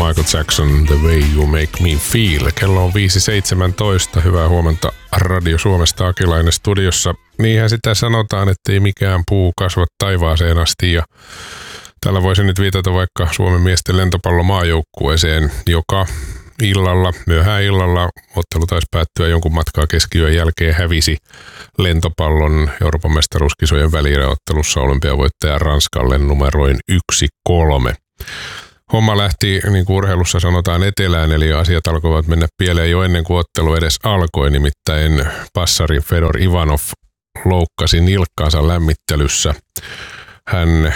Michael Jackson, The Way You Make Me Feel. Kello on 5.17. Hyvää huomenta Radio Suomesta, Akilainen studiossa. Niinhän sitä sanotaan, ettei mikään puu kasva taivaaseen asti. Ja tällä voisi nyt viitata vaikka Suomen miesten lentopallomaajoukkueeseen, joka illalla, myöhään illalla, ottelu taisi päättyä jonkun matkaa keskiyön jälkeen, hävisi lentopallon Euroopan mestaruuskisojen välieräottelussa olympiavoittaja Ranskalle numeroin 1-3. Homma lähti, niin kuin urheilussa sanotaan, etelään, eli asiat alkoivat mennä pieleen jo ennen kuin ottelu edes alkoi. Nimittäin passari Fedor Ivanov loukkasi nilkkaansa lämmittelyssä. Hän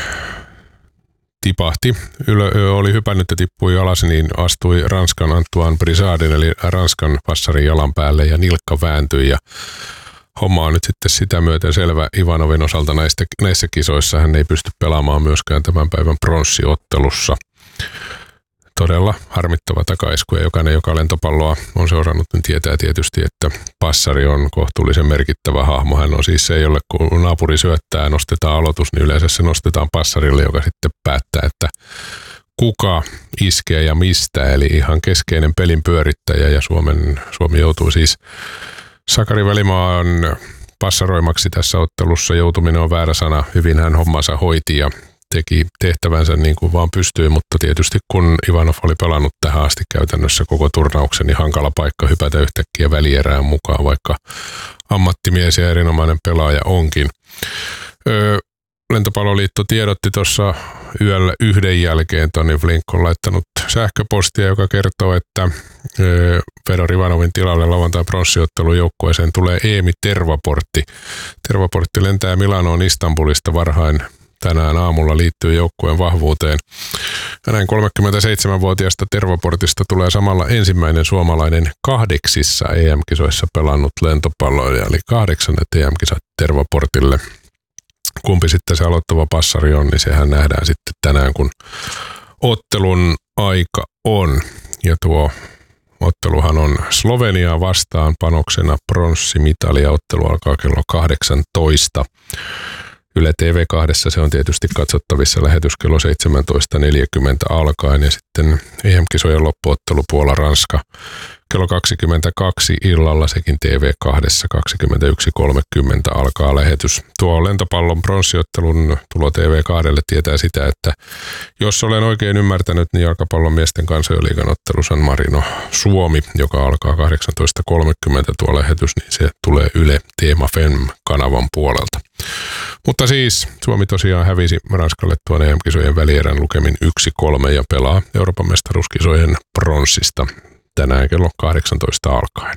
tipahti, oli hypännyt ja tippui alas, niin astui Ranskan Antoine Brizardin, eli Ranskan passarin jalan päälle ja nilkka vääntyi. Ja homma on nyt sitten sitä myöten selvä Ivanovin osalta näissä kisoissa. Hän ei pysty pelaamaan myöskään tämän päivän pronssiottelussa. Todella harmittava takaisku, ja jokainen, joka lentopalloa on seurannut, niin tietää tietysti, että passari on kohtuullisen merkittävä hahmo. Hän on siis se, jolle kun naapuri syöttää ja nostetaan aloitus, niin yleensä se nostetaan passarille, joka sitten päättää, että kuka iskee ja mistä. Eli ihan keskeinen pelin pyörittäjä, ja Suomi joutuu siis Sakari Välimaan passaroimaksi tässä ottelussa. Joutuminen on väärä sana. Hyvin hän hommansa hoiti ja teki tehtävänsä niin kuin vaan pystyi, mutta tietysti kun Ivanov oli pelannut tähän asti käytännössä koko turnauksen, niin hankala paikka hypätä yhtäkkiä välierään mukaan, vaikka ammattimies ja erinomainen pelaaja onkin. Lentopalloliitto tiedotti tuossa yöllä 1 jälkeen, Toni Flink on laittanut sähköpostia, joka kertoo, että Fedor Ivanovin tilalle lauantai pronssiottelun joukkueeseen tulee Eemi Tervaportti. Tervaportti lentää Milanoon Istanbulista varhain tänään aamulla, liittyy joukkueen vahvuuteen. Ja näin 37-vuotiaasta Tervaportista tulee samalla ensimmäinen suomalainen 8 EM-kisoissa pelannut lentopalloilija, eli 8 EM-kisat Tervaportille. Kumpi sitten se aloittava passari on, niin sehän nähdään sitten tänään, kun ottelun aika on. Ja tuo otteluhan on Sloveniaa vastaan panoksena pronssimitali, ja ottelu alkaa kello 18. Yle TV2 se on tietysti katsottavissa, lähetys kello 17.40 alkaen, ja sitten EM-kisojen loppuottelu Puola-Ranska kello 22 illalla, sekin TV2 21.30 alkaa lähetys. Tuo lentopallon pronssiottelun tulo TV2 tietää sitä, että jos olen oikein ymmärtänyt, niin jalkapallon miesten kansainliigan ottelu San Marino Suomi, joka alkaa 18.30 tuo lähetys, niin se tulee Yle Teema Fem-kanavan puolelta. Mutta siis Suomi tosiaan hävisi Ranskalle tuon EM-kisojen välierän lukemin 1-3 ja pelaa Euroopan mestaruuskisojen pronssista tänään kello 18 alkaen.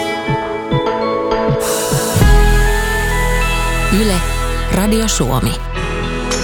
Yle Radio Suomi.